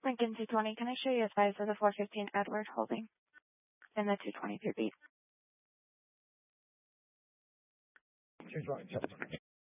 Lincoln 220, can I show you a size of the 415 Edward holding in the 223 beat? 220.